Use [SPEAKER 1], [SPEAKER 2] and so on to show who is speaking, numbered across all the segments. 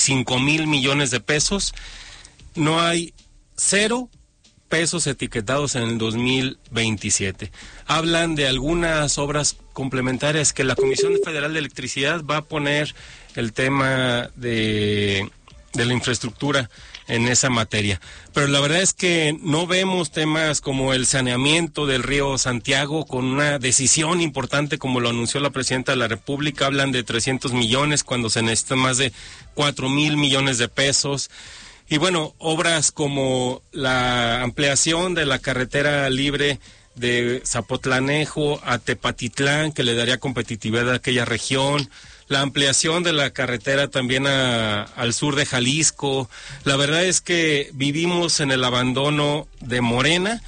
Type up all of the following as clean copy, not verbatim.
[SPEAKER 1] 5,000 millones de pesos. No hay 0 pesos etiquetados en el 2027. Hablan de algunas obras complementarias que la Comisión Federal de Electricidad va a poner el tema de la infraestructura en esa materia. Pero la verdad es que no vemos temas como el saneamiento del río Santiago con una decisión importante como lo anunció la Presidenta de la República. Hablan de 300 millones cuando se necesitan más de 4,000 millones de pesos. Y bueno, obras como la ampliación de la carretera libre de Zapotlanejo a Tepatitlán, que le daría competitividad a aquella región, la ampliación de la carretera también al sur de Jalisco. La verdad es que vivimos en el abandono de Morena.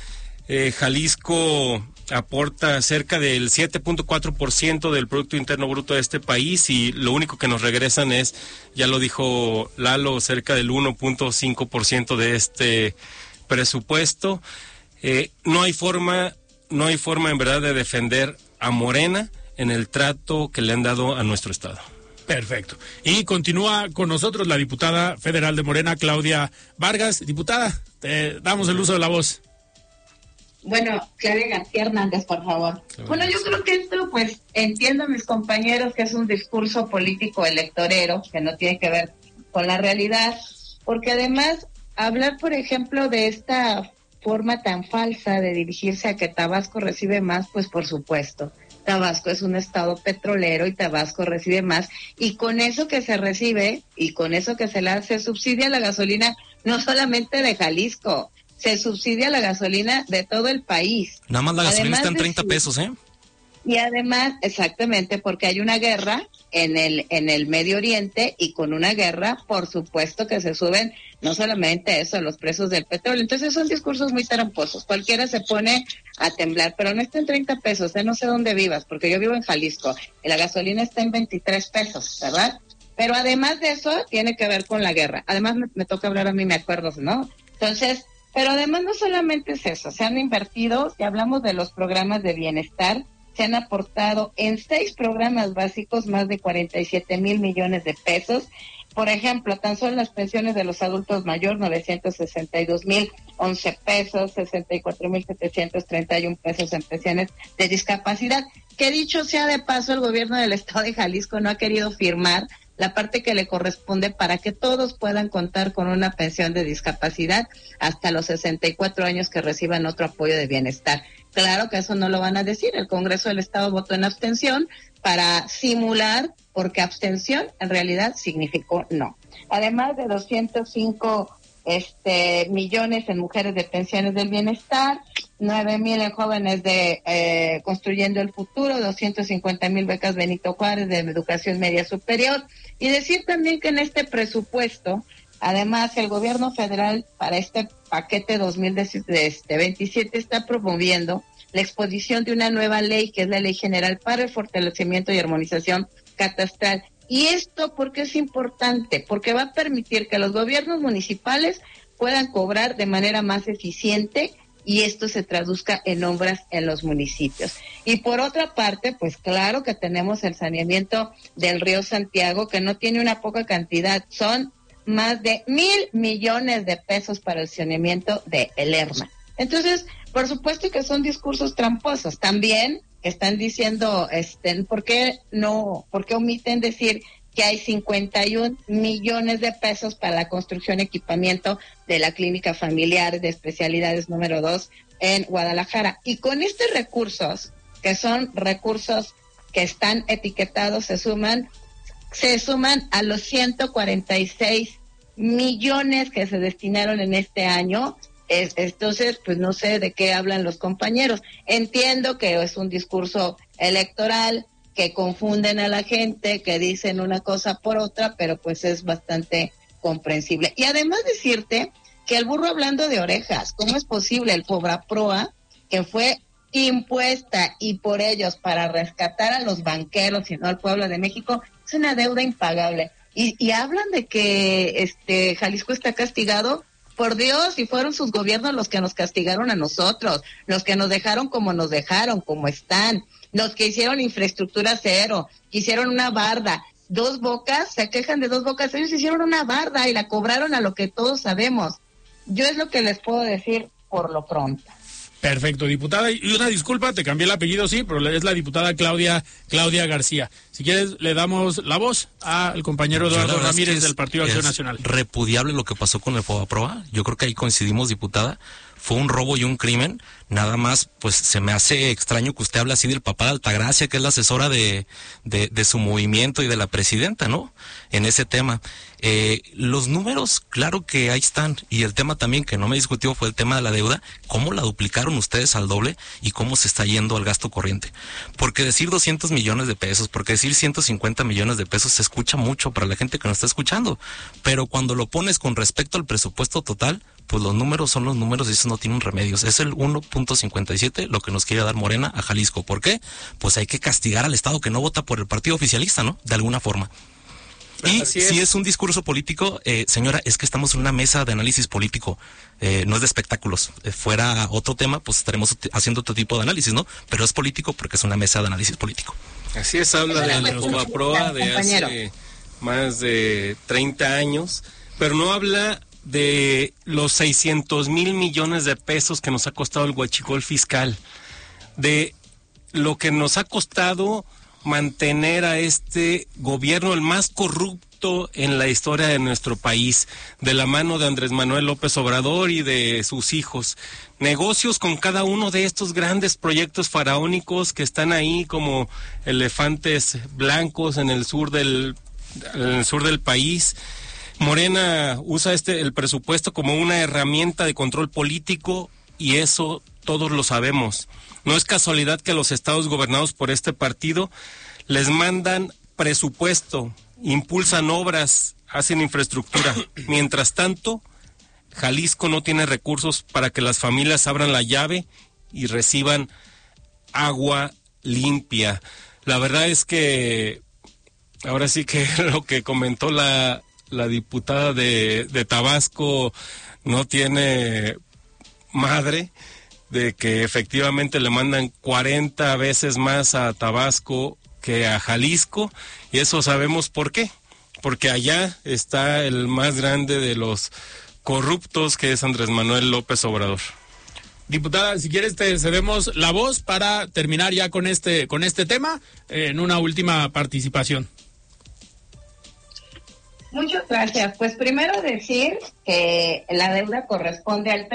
[SPEAKER 1] Jalisco aporta cerca del 7.4% del Producto Interno Bruto de este país y lo único que nos regresan es, ya lo dijo Lalo, cerca del 1.5% de este presupuesto. No hay forma en verdad de defender a Morena en el trato que le han dado a nuestro estado.
[SPEAKER 2] Perfecto. Y continúa con nosotros la diputada federal de Morena, Claudia Vargas. Diputada, te damos el uso de la voz.
[SPEAKER 3] Bueno, Claudia García Hernández, por favor. Bueno, yo creo que esto, pues, entiendo a mis compañeros que es un discurso político electorero, que no tiene que ver con la realidad, porque además, hablar, por ejemplo, de esta forma tan falsa de dirigirse a que Tabasco recibe más, pues, por supuesto. Tabasco es un estado petrolero y Tabasco recibe más, y con eso que se recibe, y con eso que se subsidia la gasolina, no solamente de Jalisco, se subsidia la gasolina de todo el país.
[SPEAKER 4] Nada más la gasolina
[SPEAKER 3] Además
[SPEAKER 4] está en 30 pesos, ¿eh?
[SPEAKER 3] Y además, exactamente, porque hay una guerra en el Medio Oriente, y con una guerra, por supuesto que se suben no solamente eso, los precios del petróleo. Entonces son discursos muy tramposos. Cualquiera se pone a temblar, pero no está en 30 pesos, no sé dónde vivas, porque yo vivo en Jalisco, y la gasolina está en 23 pesos, ¿verdad? Pero además de eso, tiene que ver con la guerra. Además, me toca hablar a mí, me acuerdo, ¿no? Entonces, pero además no solamente es eso, se han invertido, si hablamos de los programas de bienestar, se han aportado en 6 programas básicos más de 47,000 millones de pesos. Por ejemplo, tan solo las pensiones de los adultos mayores, 962,011 pesos, 64,731 pesos en pensiones de discapacidad, que dicho sea de paso, el gobierno del estado de Jalisco no ha querido firmar la parte que le corresponde para que todos puedan contar con una pensión de discapacidad hasta los 64 años que reciban otro apoyo de bienestar. Claro que eso no lo van a decir, el Congreso del Estado votó en abstención para simular, porque abstención en realidad significó no. Además de 205 millones en mujeres de pensiones del bienestar, 9,000 en jóvenes de Construyendo el Futuro, 250,000 becas Benito Juárez de educación media superior. Y decir también que en este presupuesto, además, el gobierno federal para este paquete 2027 está promoviendo la exposición de una nueva ley, que es la Ley General para el Fortalecimiento y Armonización Catastral. Y esto, ¿por qué es importante? Porque va a permitir que los gobiernos municipales puedan cobrar de manera más eficiente, y esto se traduzca en obras en los municipios. Y por otra parte, pues claro que tenemos el saneamiento del río Santiago, que no tiene una poca cantidad, son más de 1,000 millones de pesos para el saneamiento de el Lerma. Entonces, por supuesto que son discursos tramposos. También están diciendo, ¿por qué omiten decir que hay 51 millones de pesos para la construcción y equipamiento de la clínica familiar de especialidades número 2 en Guadalajara? Y con estos recursos, que son recursos que están etiquetados, se suman a los 146 millones que se destinaron en este año. Entonces, pues no sé de qué hablan los compañeros. Entiendo que es un discurso electoral, que confunden a la gente, que dicen una cosa por otra, pero pues es bastante comprensible. Y además decirte que el burro hablando de orejas, ¿cómo es posible? El Fobaproa, que fue impuesta y por ellos para rescatar a los banqueros y no al pueblo de México, es una deuda impagable. Y hablan de que Jalisco está castigado. Por Dios, y fueron sus gobiernos los que nos castigaron a nosotros, los que nos dejaron, como están, los que hicieron infraestructura cero, que hicieron una barda, Dos Bocas, se quejan de Dos Bocas, ellos hicieron una barda y la cobraron a lo que todos sabemos. Yo es lo que les puedo decir por lo pronto.
[SPEAKER 2] Perfecto, diputada, y una disculpa, te cambié el apellido, sí, pero es la diputada Claudia García. Si quieres, le damos la voz al compañero Eduardo Ramírez del Partido Acción Nacional.
[SPEAKER 4] Repudiable lo que pasó con el FOBAPROA. Yo creo que ahí coincidimos, diputada. Fue un robo y un crimen. Nada más, pues se me hace extraño que usted hable así del papá de Altagracia, que es la asesora de su movimiento y de la presidenta, ¿no? En ese tema. Los números, claro que ahí están. Y el tema también que no me discutió fue el tema de la deuda. ¿Cómo la duplicaron ustedes al doble y cómo se está yendo al gasto corriente? Porque decir 200 millones de pesos, porque decir 150 millones de pesos se escucha mucho para la gente que nos está escuchando. Pero cuando lo pones con respecto al presupuesto total, pues los números son los números y eso no tienen remedios. Es el 1.57 lo que nos quiere dar Morena a Jalisco. ¿Por qué? Pues hay que castigar al Estado que no vota por el partido oficialista, ¿no? De alguna forma. Y si es un discurso político, señora, es que estamos en una mesa de análisis político, no es de espectáculos. Fuera otro tema, pues estaremos haciendo otro tipo de análisis, ¿no? Pero es político porque es una mesa de análisis político.
[SPEAKER 1] Así es, habla de la FOBAPROA de hace más de 30 años, pero no habla de los 600,000 millones de pesos que nos ha costado el huachicol fiscal, de lo que nos ha costado mantener a este gobierno, el más corrupto en la historia de nuestro país, de la mano de Andrés Manuel López Obrador y de sus hijos. Negocios con cada uno de estos grandes proyectos faraónicos que están ahí como elefantes blancos en el sur del país. Morena usa el presupuesto como una herramienta de control político y eso todos lo sabemos. No es casualidad que los estados gobernados por este partido les mandan presupuesto, impulsan obras, hacen infraestructura. Mientras tanto, Jalisco no tiene recursos para que las familias abran la llave y reciban agua limpia. La verdad es que ahora sí que lo que comentó la diputada de Tabasco no tiene madre, de que efectivamente le mandan 40 veces más a Tabasco que a Jalisco, y eso sabemos por qué, porque allá está el más grande de los corruptos, que es Andrés Manuel López Obrador.
[SPEAKER 2] Diputada, si quieres te cedemos la voz para terminar ya con este tema en una última participación.
[SPEAKER 3] Muchas gracias. Pues primero decir que la deuda corresponde al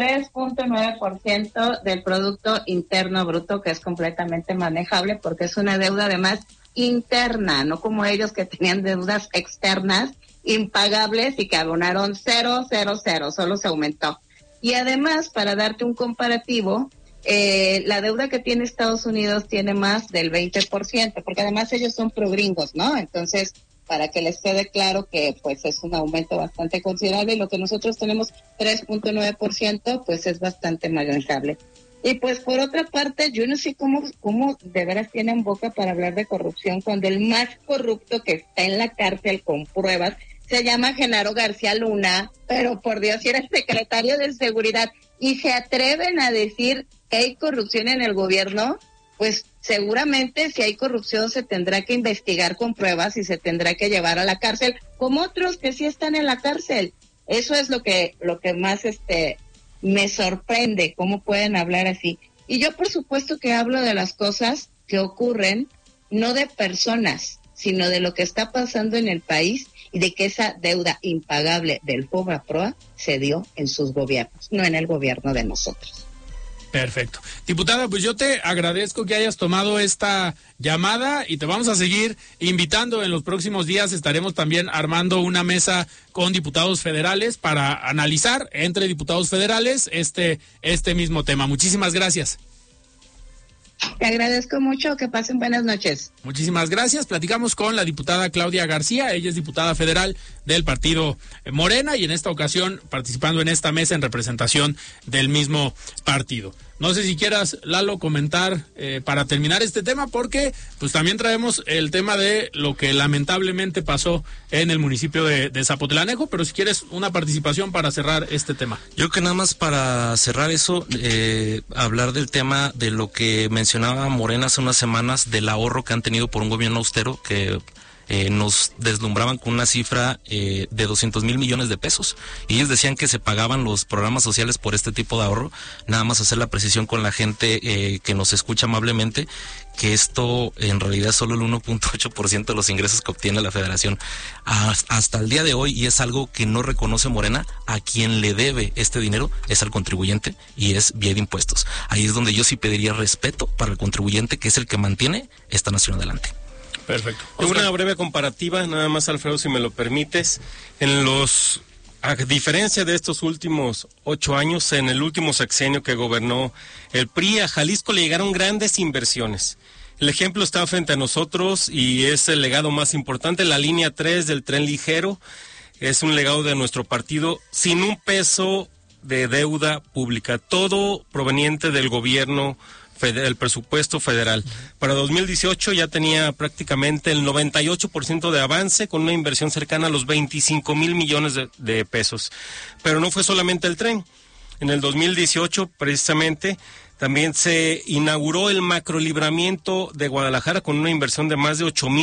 [SPEAKER 3] 3.9% del Producto Interno Bruto, que es completamente manejable porque es una deuda además interna, no como ellos que tenían deudas externas impagables y que abonaron 0, solo se aumentó. Y además, para darte un comparativo, la deuda que tiene Estados Unidos tiene más del 20%, porque además ellos son progringos, ¿no? Entonces, para que les quede claro que pues es un aumento bastante considerable, y lo que nosotros tenemos 3.9%, pues es bastante manejable. Y pues por otra parte, yo no sé cómo de veras tienen boca para hablar de corrupción cuando el más corrupto que está en la cárcel con pruebas se llama Genaro García Luna, pero por Dios, si era el secretario de Seguridad y se atreven a decir que hay corrupción en el gobierno, pues seguramente si hay corrupción se tendrá que investigar con pruebas y se tendrá que llevar a la cárcel, como otros que sí están en la cárcel. Eso es lo que más me sorprende, cómo pueden hablar así. Y yo por supuesto que hablo de las cosas que ocurren, no de personas, sino de lo que está pasando en el país y de que esa deuda impagable del FOBAPROA se dio en sus gobiernos, no en el gobierno de nosotros.
[SPEAKER 2] Perfecto. Diputada, pues yo te agradezco que hayas tomado esta llamada y te vamos a seguir invitando en los próximos días. Estaremos también armando una mesa con diputados federales para analizar entre diputados federales este mismo tema. Muchísimas gracias.
[SPEAKER 3] Te agradezco mucho, que pasen buenas noches.
[SPEAKER 2] Muchísimas gracias. Platicamos con la diputada Claudia García, ella es diputada federal del partido Morena y en esta ocasión participando en esta mesa en representación del mismo partido. No sé si quieras, Lalo, comentar para terminar este tema, porque pues también traemos el tema de lo que lamentablemente pasó en el municipio de Zapotlanejo, pero si quieres una participación para cerrar este tema.
[SPEAKER 4] Yo que nada más para cerrar eso, hablar del tema de lo que mencionaba Morena hace unas semanas, del ahorro que han tenido por un gobierno austero, que nos deslumbraban con una cifra de 200,000 millones de pesos. Y ellos decían que se pagaban los programas sociales por este tipo de ahorro. Nada más hacer la precisión con la gente que nos escucha amablemente, que esto en realidad es solo el 1.8% de los ingresos que obtiene la Federación. Hasta el día de hoy, y es algo que no reconoce Morena, a quien le debe este dinero es al contribuyente y es vía de impuestos. Ahí es donde yo sí pediría respeto para el contribuyente, que es el que mantiene esta nación adelante.
[SPEAKER 2] Perfecto.
[SPEAKER 1] Una breve comparativa, nada más, Alfredo, si me lo permites. A diferencia de estos últimos 8 años, en el último sexenio que gobernó el PRI, a Jalisco le llegaron grandes inversiones. El ejemplo está frente a nosotros y es el legado más importante, la línea 3 del tren ligero. Es un legado de nuestro partido sin un peso de deuda pública, todo proveniente del gobierno federal, el presupuesto federal. Para 2018 ya tenía prácticamente el 98% de avance, con una inversión cercana a los 25,000 millones de pesos. Pero no fue solamente el tren. En el 2018, precisamente, también se inauguró el macrolibramiento de Guadalajara con una inversión de más de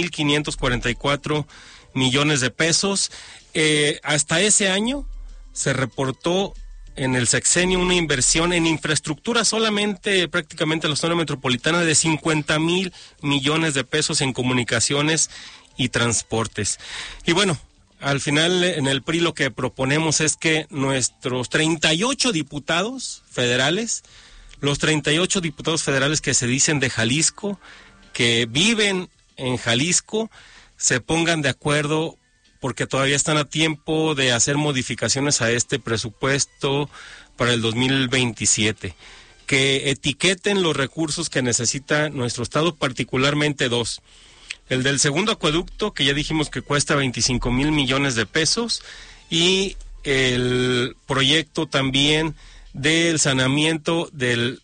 [SPEAKER 1] 8,544 millones de pesos. Hasta ese año se reportó en el sexenio una inversión en infraestructura solamente prácticamente en la zona metropolitana de 50,000 millones de pesos en comunicaciones y transportes. Y bueno, al final en el PRI lo que proponemos es que nuestros 38 diputados federales, los 38 diputados federales que se dicen de Jalisco, que viven en Jalisco, se pongan de acuerdo, porque todavía están a tiempo de hacer modificaciones a este presupuesto para el 2027, que etiqueten los recursos que necesita nuestro estado, particularmente dos. El del segundo acueducto, que ya dijimos que cuesta 25,000 millones de pesos, y el proyecto también del saneamiento del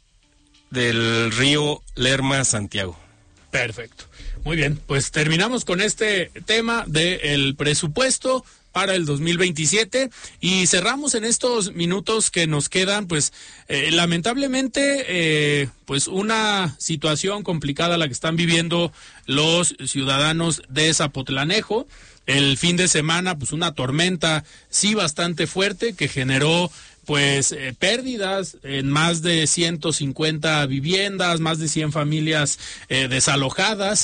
[SPEAKER 1] río Lerma-Santiago.
[SPEAKER 2] Perfecto. Muy bien, pues terminamos con este tema del presupuesto para el 2027 y cerramos en estos minutos que nos quedan, pues lamentablemente pues una situación complicada la que están viviendo los ciudadanos de Zapotlanejo. El fin de semana, pues una tormenta sí bastante fuerte que generó pues pérdidas en más de 150 viviendas, más de 100 familias desalojadas,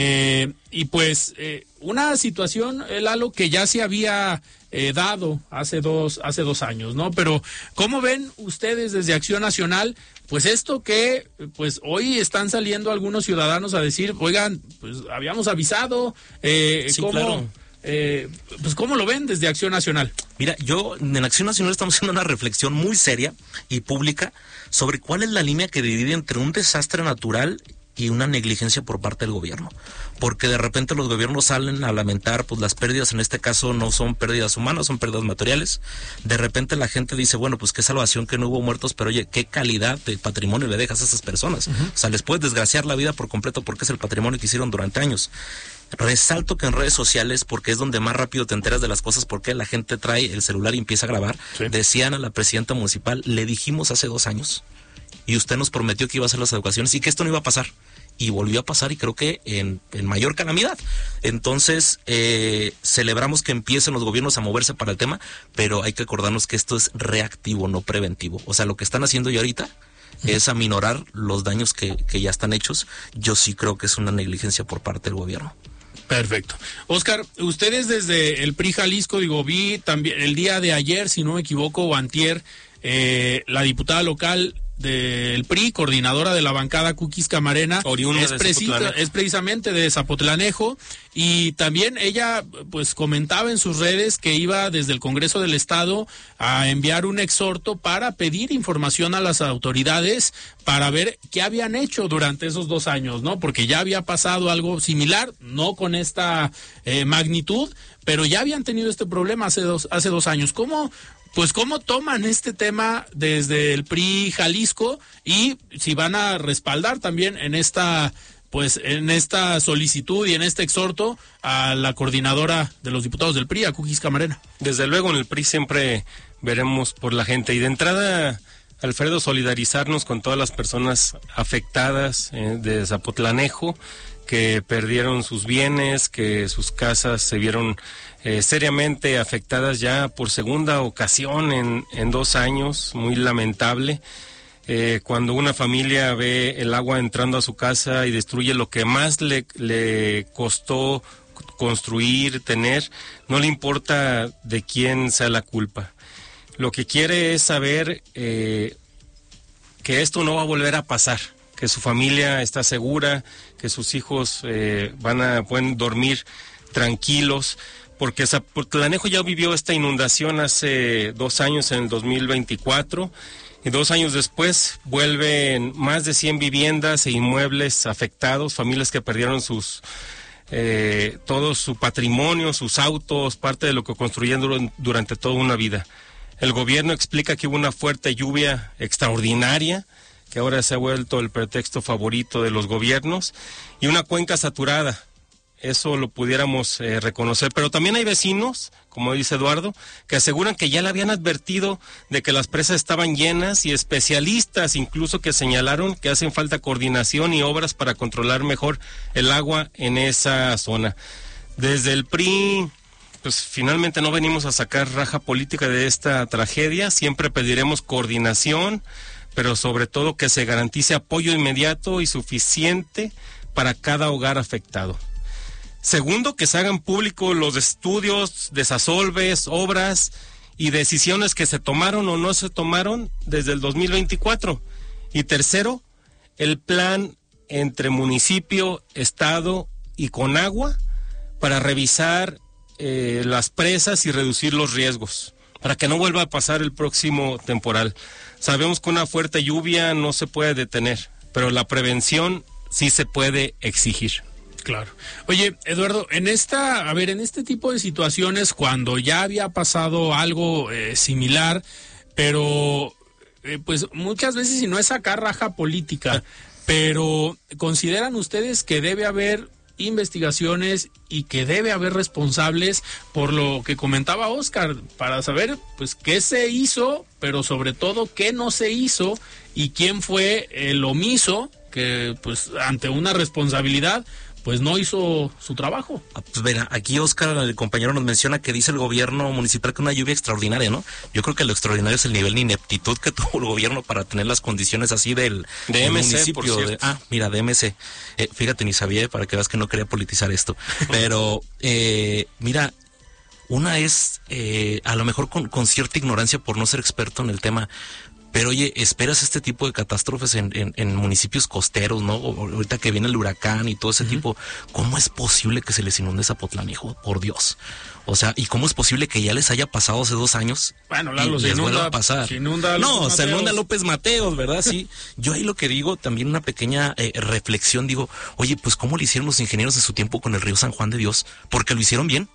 [SPEAKER 2] y pues una situación, Lalo, que ya se había dado hace dos años, ¿no? Pero ¿cómo ven ustedes desde Acción Nacional pues esto que pues hoy están saliendo algunos ciudadanos a decir, oigan, pues habíamos avisado,
[SPEAKER 4] sí,
[SPEAKER 2] ¿cómo?
[SPEAKER 4] Claro.
[SPEAKER 2] Pues ¿cómo lo ven desde Acción Nacional?
[SPEAKER 4] Mira, en Acción Nacional estamos haciendo una reflexión muy seria y pública sobre cuál es la línea que divide entre un desastre natural y una negligencia por parte del gobierno, porque de repente los gobiernos salen a lamentar pues las pérdidas, en este caso no son pérdidas humanas, son pérdidas materiales. De repente la gente dice, bueno, pues qué salvación que no hubo muertos, pero oye, qué calidad de patrimonio le dejas a esas personas. O sea, les puedes desgraciar la vida por completo porque es el patrimonio que hicieron durante años. Resalto que en redes sociales, porque es donde más rápido te enteras de las cosas, porque la gente trae el celular y empieza a grabar, sí. Decían a la presidenta municipal, le dijimos hace 2 años y usted nos prometió que iba a hacer las educaciones y que esto no iba a pasar, y volvió a pasar, y creo que en mayor calamidad. Entonces celebramos que empiecen los gobiernos a moverse para el tema, pero hay que acordarnos que esto es reactivo, no preventivo. O sea, lo que están haciendo ya ahorita es aminorar los daños que ya están hechos. Yo sí creo que es una negligencia por parte del gobierno.
[SPEAKER 2] Perfecto. Óscar, ustedes desde el PRI Jalisco, vi también el día de ayer, si no me equivoco, o antier, la diputada local del PRI, coordinadora de la bancada Cookies Camarena, es precisamente de Zapotlanejo, y también ella pues comentaba en sus redes que iba desde el Congreso del Estado a enviar un exhorto para pedir información a las autoridades para ver qué habían hecho durante esos 2 años, ¿no? Porque ya había pasado algo similar, no con esta magnitud, pero ya habían tenido este problema hace dos años. ¿Cómo toman este tema desde el PRI Jalisco y si van a respaldar también en esta solicitud y en este exhorto a la coordinadora de los diputados del PRI, a Cookies Camarena?
[SPEAKER 1] Desde luego en el PRI siempre veremos por la gente, y de entrada, Alfredo, solidarizarnos con todas las personas afectadas de Zapotlanejo, que perdieron sus bienes, que sus casas se vieron seriamente afectadas ya por segunda ocasión en 2 años, muy lamentable. Cuando una familia ve el agua entrando a su casa y destruye lo que más le costó construir, tener, no le importa de quién sea la culpa. Lo que quiere es saber que esto no va a volver a pasar, que su familia está segura, que sus hijos pueden dormir tranquilos, porque Zapotlanejo ya vivió esta inundación hace 2 años, en el 2024, y 2 años después vuelven más de 100 viviendas e inmuebles afectados, familias que perdieron todo su patrimonio, sus autos, parte de lo que construyeron durante toda una vida. El gobierno explica que hubo una fuerte lluvia extraordinaria, que ahora se ha vuelto el pretexto favorito de los gobiernos, y una cuenca saturada. Eso lo pudiéramos reconocer, pero también hay vecinos, como dice Eduardo, que aseguran que ya le habían advertido de que las presas estaban llenas, y especialistas incluso que señalaron que hacen falta coordinación y obras para controlar mejor el agua en esa zona. Desde el PRI, pues finalmente no venimos a sacar raja política de esta tragedia, siempre pediremos coordinación, pero sobre todo que se garantice apoyo inmediato y suficiente para cada hogar afectado. Segundo, que se hagan públicos los estudios, desasolves, obras y decisiones que se tomaron o no se tomaron desde el 2024. Y tercero, el plan entre municipio, estado y Conagua para revisar las presas y reducir los riesgos, para que no vuelva a pasar el próximo temporal. Sabemos que una fuerte lluvia no se puede detener, pero la prevención sí se puede exigir.
[SPEAKER 2] Claro. Oye, Eduardo, en este tipo de situaciones, cuando ya había pasado algo similar, pero pues muchas veces, y no es sacar raja política, pero ¿consideran ustedes que debe haber investigaciones y que debe haber responsables por lo que comentaba Oscar, para saber pues qué se hizo, pero sobre todo qué no se hizo y quién fue el omiso que pues ante una responsabilidad pues no hizo su trabajo?
[SPEAKER 4] Pues verá, aquí Oscar, el compañero, nos menciona que dice el gobierno municipal que una lluvia extraordinaria, ¿no? Yo creo que lo extraordinario es el nivel de ineptitud que tuvo el gobierno para tener las condiciones así del municipio.
[SPEAKER 2] Por cierto.
[SPEAKER 4] De MC. Fíjate, ni sabía, para que veas que no quería politizar esto. Pero, mira, una es, a lo mejor con cierta ignorancia por no ser experto en el tema, pero oye, esperas este tipo de catástrofes en municipios costeros, ¿no? Ahorita que viene el huracán y todo ese tipo, ¿cómo es posible que se les inunde Zapotlanejo? Por Dios. O sea, ¿y cómo es posible que ya les haya pasado hace 2 años?
[SPEAKER 2] Bueno, Lalo,
[SPEAKER 4] y les vuelva a pasar.
[SPEAKER 2] Se inunda
[SPEAKER 4] López Mateos, ¿verdad? Sí. Yo ahí lo que digo, también una pequeña reflexión, digo, oye, pues ¿cómo le hicieron los ingenieros de su tiempo con el río San Juan de Dios? Porque lo hicieron bien.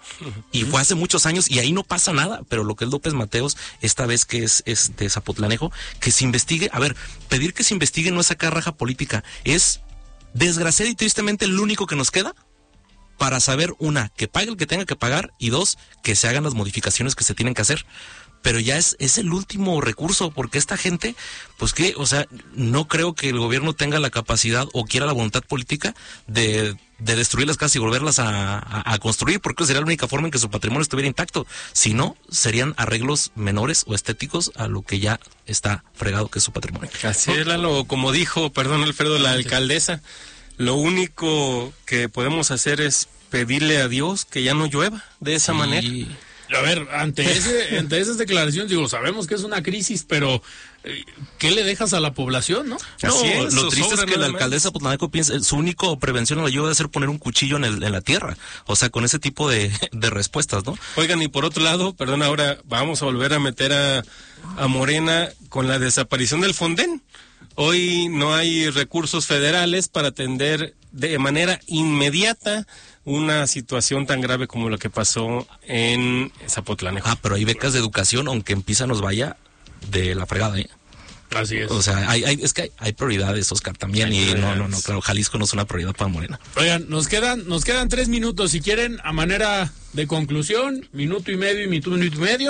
[SPEAKER 4] Y fue hace muchos años y ahí no pasa nada, pero lo que es López Mateos, esta vez que es de Zapotlanejo, que se investigue. A ver, pedir que se investigue no es sacar raja política, es desgraciado y tristemente el único que nos queda para saber, una, que pague el que tenga que pagar, y 2, que se hagan las modificaciones que se tienen que hacer. Pero ya es el último recurso, porque esta gente, pues que, o sea, no creo que el gobierno tenga la capacidad o quiera la voluntad política de destruir las casas y volverlas a construir, porque sería la única forma en que su patrimonio estuviera intacto. Si no, serían arreglos menores o estéticos a lo que ya está fregado, que es su patrimonio.
[SPEAKER 1] Así es, Lalo, como dijo, perdón, Alfredo, la alcaldesa, lo único que podemos hacer es pedirle a Dios que ya no llueva de esa manera.
[SPEAKER 2] A ver, ante esas declaraciones, digo, sabemos que es una crisis, pero ¿qué le dejas a la población, no?
[SPEAKER 4] No, lo triste es que la alcaldesa Zapotlanejo piensa, su único prevención a la lluvia debe ser poner un cuchillo en la tierra, o sea, con ese tipo de respuestas, ¿no?
[SPEAKER 1] Oigan, y por otro lado, perdón, ahora vamos a volver a meter a Morena con la desaparición del Fonden. Hoy no hay recursos federales para atender de manera inmediata una situación tan grave como lo que pasó en Zapotlanejo.
[SPEAKER 4] Pero hay becas de educación, aunque en Pisa nos vaya de la fregada, ¿eh?
[SPEAKER 2] Así es.
[SPEAKER 4] O sea, es que hay prioridades, Oscar, también, y no, claro, Jalisco no es una prioridad para Morena.
[SPEAKER 2] Oigan, nos quedan 3 minutos, si quieren, a manera de conclusión, minuto y medio,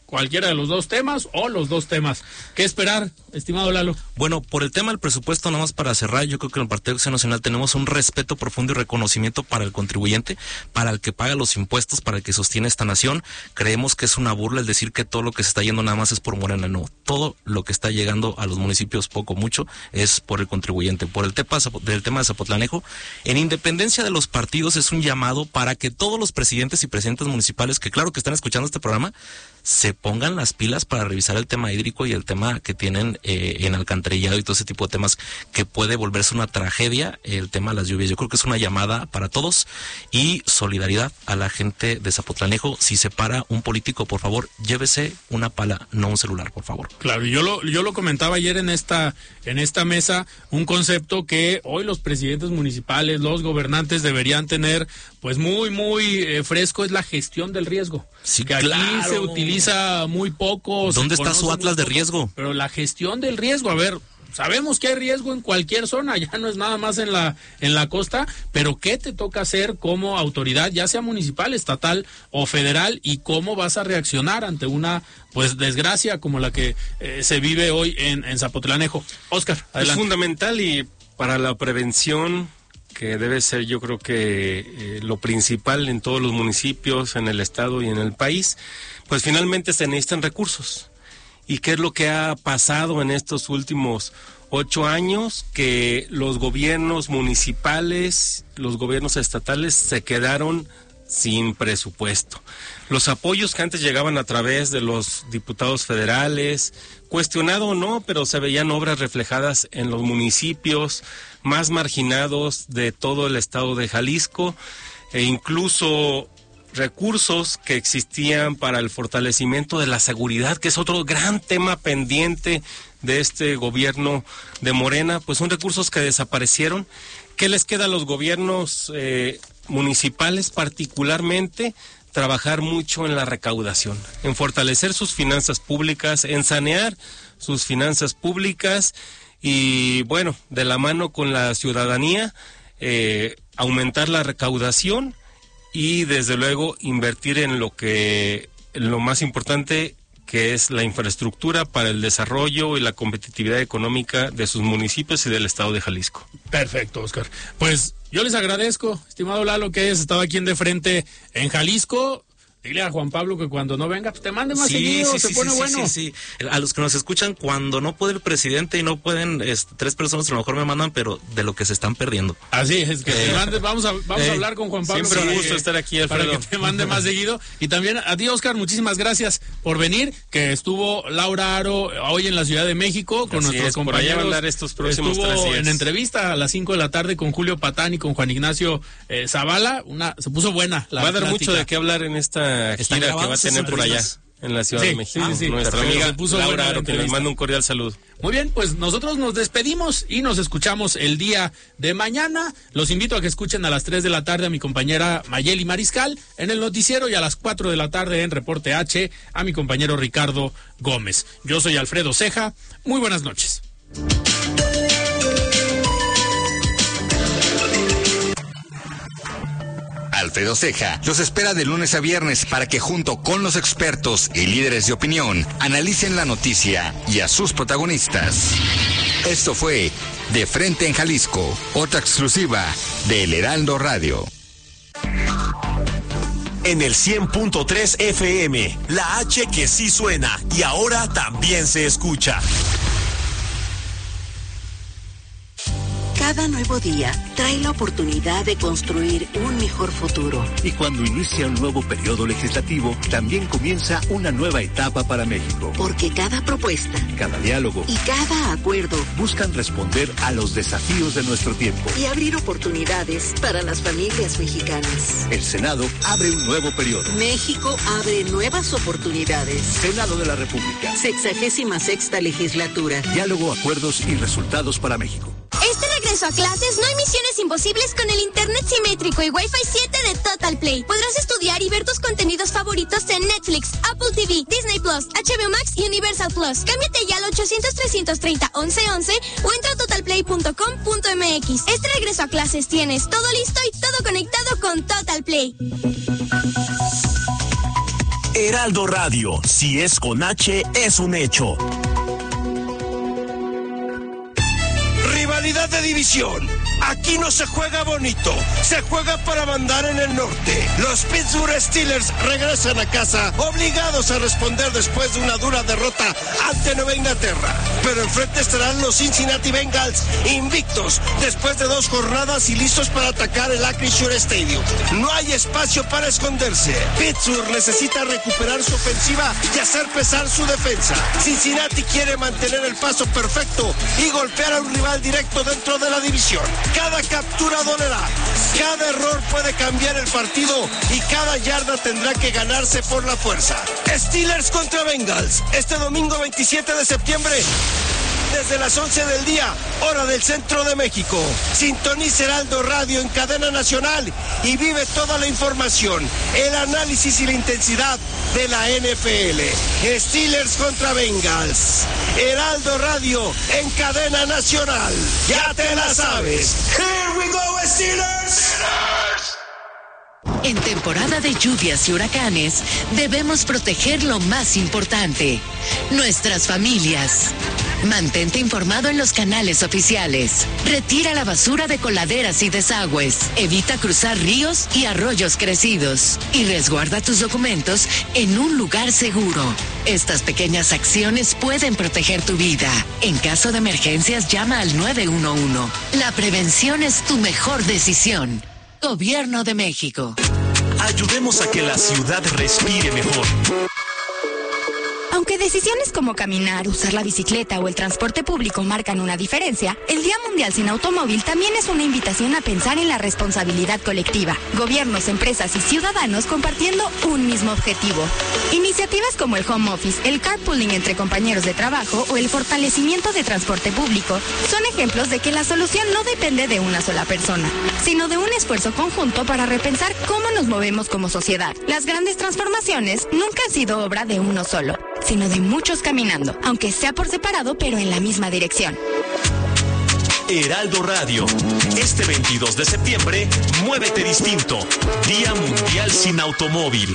[SPEAKER 2] cualquiera de los dos temas o los dos temas. ¿Qué esperar, estimado Lalo?
[SPEAKER 4] Bueno, por el tema del presupuesto, nada más para cerrar, yo creo que en el Partido Acción Nacional tenemos un respeto profundo y reconocimiento para el contribuyente, para el que paga los impuestos, para el que sostiene esta nación. Creemos que es una burla el decir que todo lo que se está yendo nada más es por Morena. No, todo lo que está llegando a los municipios, poco o mucho, es por el contribuyente. Por el tema de Zapotlanejo, en independencia de los partidos, es un llamado para que todos los presidentes y presidentes municipales, que claro que están escuchando este programa, se pongan las pilas para revisar el tema hídrico y el tema que tienen en alcantarillado y todo ese tipo de temas que puede volverse una tragedia, el tema de las lluvias. Yo creo que es una llamada para todos y solidaridad a la gente de Zapotlanejo. Si se para un político, por favor, llévese una pala, no un celular, por favor.
[SPEAKER 2] Claro, yo lo comentaba ayer en esta mesa, un concepto que hoy los presidentes municipales, los gobernantes deberían tener pues muy fresco, es la gestión del riesgo.
[SPEAKER 4] Sí,
[SPEAKER 2] que
[SPEAKER 4] claro.
[SPEAKER 2] Aquí se utiliza muy poco.
[SPEAKER 4] ¿Dónde está su atlas de riesgo?
[SPEAKER 2] Pero la gestión del riesgo, a ver, sabemos que hay riesgo en cualquier zona, ya no es nada más en la costa, pero ¿qué te toca hacer como autoridad, ya sea municipal, estatal o federal, y cómo vas a reaccionar ante una pues desgracia como la que se vive hoy en Zapotlanejo? Óscar, adelante.
[SPEAKER 1] Es fundamental y para la prevención, que debe ser, yo creo que lo principal en todos los municipios, en el estado y en el país, pues finalmente se necesitan recursos. ¿Y qué es lo que ha pasado en estos últimos 8 años? Que los gobiernos municipales, los gobiernos estatales se quedaron sin presupuesto. Los apoyos que antes llegaban a través de los diputados federales, cuestionado o no, pero se veían obras reflejadas en los municipios más marginados de todo el estado de Jalisco, e incluso recursos que existían para el fortalecimiento de la seguridad, que es otro gran tema pendiente de este gobierno de Morena, pues son recursos que desaparecieron. ¿Qué les queda a los gobiernos municipales particularmente? Trabajar mucho en la recaudación, en fortalecer sus finanzas públicas, en sanear sus finanzas públicas y, bueno, de la mano con la ciudadanía, aumentar la recaudación y, desde luego, invertir en lo más importante, que es la infraestructura para el desarrollo y la competitividad económica de sus municipios y del estado de Jalisco.
[SPEAKER 2] Perfecto, Óscar. Pues yo les agradezco, estimado Lalo, que hayas estado aquí en De Frente en Jalisco. Dile a Juan Pablo que cuando no venga, pues te mande más seguido, se pone bueno.
[SPEAKER 4] Sí. A los que nos escuchan, cuando no puede el presidente y no pueden 3 personas, a lo mejor me mandan, pero de lo que se están perdiendo.
[SPEAKER 2] Así es, que te mandes, vamos a hablar con Juan Pablo.
[SPEAKER 1] Siempre un gusto estar aquí, Alfredo.
[SPEAKER 2] Para que te mande más seguido. Y también a ti, Óscar, muchísimas gracias por venir, que estuvo Laura Aro hoy en la Ciudad de México con nuestros compañeros.
[SPEAKER 1] Por allá hablar estos próximos
[SPEAKER 2] estuvo
[SPEAKER 1] 3 días.
[SPEAKER 2] En entrevista a las 5 de la tarde con Julio Patán y con Juan Ignacio Zavala. Se puso buena la
[SPEAKER 1] Va a dar
[SPEAKER 2] plática.
[SPEAKER 1] mucho de qué hablar en esta gira que va a tener por allá en la Ciudad de México.
[SPEAKER 2] Sí.
[SPEAKER 1] Nuestra
[SPEAKER 2] Perfecto.
[SPEAKER 1] amiga Laura Aro, que les manda un cordial saludo.
[SPEAKER 2] Muy bien, pues nosotros nos despedimos y nos escuchamos el día de mañana. Los invito a que escuchen a las 3 de la tarde a mi compañera Mayeli Mariscal en el noticiero, y a las 4 de la tarde en Reporte H a mi compañero Ricardo Gómez. Yo soy Alfredo Ceja. Muy buenas noches.
[SPEAKER 5] Alfredo Ceja los espera de lunes a viernes para que, junto con los expertos y líderes de opinión, analicen la noticia y a sus protagonistas. Esto fue De Frente en Jalisco, otra exclusiva de El Heraldo Radio.
[SPEAKER 6] En el 100.3 FM, la H que sí suena y ahora también se escucha.
[SPEAKER 7] Cada nuevo día trae la oportunidad de construir un mejor futuro.
[SPEAKER 8] Y cuando inicia un nuevo periodo legislativo, también comienza una nueva etapa para México.
[SPEAKER 7] Porque cada propuesta,
[SPEAKER 8] cada diálogo
[SPEAKER 7] y cada acuerdo
[SPEAKER 8] buscan responder a los desafíos de nuestro tiempo
[SPEAKER 7] y abrir oportunidades para las familias mexicanas.
[SPEAKER 8] El Senado abre un nuevo periodo.
[SPEAKER 7] México abre nuevas oportunidades.
[SPEAKER 8] Senado de la República.
[SPEAKER 7] 66ª legislatura.
[SPEAKER 8] Diálogo, acuerdos y resultados para México.
[SPEAKER 9] Este regreso a clases no hay misiones imposibles con el internet simétrico y Wi-Fi 7 de Total Play. Podrás estudiar y ver tus contenidos favoritos en Netflix, Apple TV, Disney Plus, HBO Max y Universal Plus. Cámbiate ya al 800-330-1111 o entra a totalplay.com.mx. Este regreso a clases tienes todo listo y todo conectado con Total Play.
[SPEAKER 6] Heraldo Radio, si es con H, es un hecho.
[SPEAKER 10] Rivalidad de división. Aquí no se juega bonito, se juega para mandar en el norte. Los Pittsburgh Steelers regresan a casa, obligados a responder después de una dura derrota ante Nueva Inglaterra. Pero enfrente estarán los Cincinnati Bengals, invictos después de 2 jornadas y listos para atacar el Acrisure Stadium. No hay espacio para esconderse. Pittsburgh necesita recuperar su ofensiva y hacer pesar su defensa. Cincinnati quiere mantener el paso perfecto y golpear a un rival directo dentro de la división. Cada captura dolerá, cada error puede cambiar el partido y cada yarda tendrá que ganarse por la fuerza. Steelers contra Bengals, este domingo 27 de septiembre, desde las 11 del día, hora del centro de México. Sintoniza Heraldo Radio en cadena nacional y vive toda la información, el análisis y la intensidad de la NFL. Steelers contra Bengals. Heraldo Radio en cadena nacional. Ya te la sabes. Here we go, Steelers.
[SPEAKER 11] En temporada de lluvias y huracanes, debemos proteger lo más importante, nuestras familias. Mantente informado en los canales oficiales. Retira la basura de coladeras y desagües. Evita cruzar ríos y arroyos crecidos. Y resguarda tus documentos en un lugar seguro. Estas pequeñas acciones pueden proteger tu vida. En caso de emergencias, llama al 911. La prevención es tu mejor decisión. Gobierno de México.
[SPEAKER 6] Ayudemos a que la ciudad respire mejor.
[SPEAKER 12] Aunque decisiones como caminar, usar la bicicleta o el transporte público marcan una diferencia, el Día Mundial Sin Automóvil también es una invitación a pensar en la responsabilidad colectiva. Gobiernos, empresas y ciudadanos compartiendo un mismo objetivo. Iniciativas como el home office, el carpooling entre compañeros de trabajo o el fortalecimiento de transporte público son ejemplos de que la solución no depende de una sola persona, sino de un esfuerzo conjunto para repensar cómo nos movemos como sociedad. Las grandes transformaciones nunca han sido obra de uno solo, sino de muchos caminando, aunque sea por separado, pero en la misma dirección.
[SPEAKER 6] Heraldo Radio, este 22 de septiembre, muévete distinto, Día Mundial Sin Automóvil.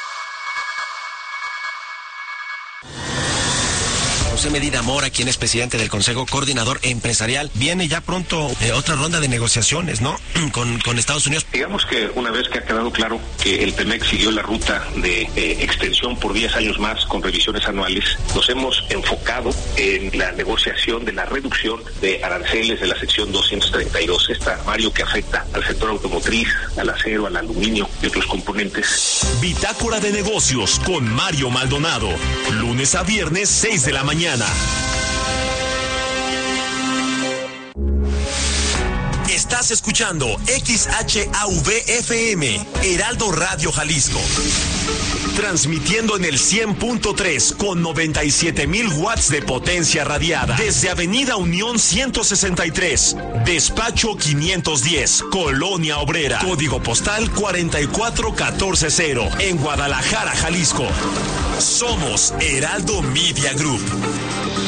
[SPEAKER 13] José Medina Mora, quien es presidente del Consejo Coordinador Empresarial. Viene ya pronto otra ronda de negociaciones, ¿no? Con Estados Unidos.
[SPEAKER 14] Digamos que una vez que ha quedado claro que el Pemex siguió la ruta de extensión por 10 años más con revisiones anuales, nos hemos enfocado en la negociación de la reducción de aranceles de la sección 232, este armario que afecta al sector automotriz, al acero, al aluminio y otros componentes.
[SPEAKER 6] Bitácora de Negocios con Mario Maldonado, lunes a viernes 6 de la mañana. Estás escuchando XHAV-FM, Heraldo Radio Jalisco. Transmitiendo en el 100.3 con 97,000 watts de potencia radiada. Desde Avenida Unión 163, Despacho 510, Colonia Obrera. Código postal 44140, en Guadalajara, Jalisco. Somos Heraldo Media Group.